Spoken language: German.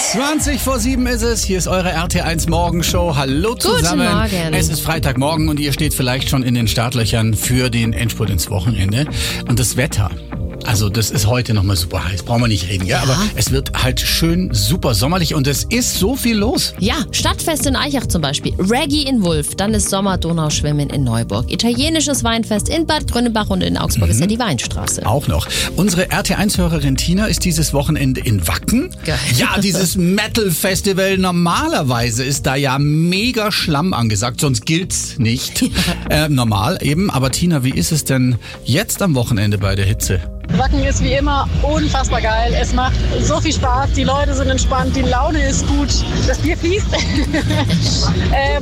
7:20 ist es. Hier ist eure RT1 Morgenshow. Hallo zusammen. Guten Morgen. Es ist Freitagmorgen und ihr steht vielleicht schon in den Startlöchern für den Endspurt ins Wochenende. Und das Wetter, also das ist heute nochmal super heiß. Brauchen wir nicht reden, ja? Aber es wird halt schön super sommerlich und es ist so viel los. Ja, Stadtfest in Aichach zum Beispiel, Reggae in Wulf, dann ist Sommer-Donauschwimmen in Neuburg, italienisches Weinfest in Bad Grönebach und in Augsburg ist ja die Weinstraße. Auch noch. Unsere RT1-Hörerin Tina ist dieses Wochenende in Wacken. Geil. Ja, dieses Metal-Festival. Normalerweise ist da ja mega Schlamm angesagt, sonst gilt's nicht. Normal eben. Aber Tina, wie ist es denn jetzt am Wochenende bei der Hitze? Wacken ist wie immer unfassbar geil. Es macht so viel Spaß. Die Leute sind entspannt, die Laune ist gut, das Bier fließt.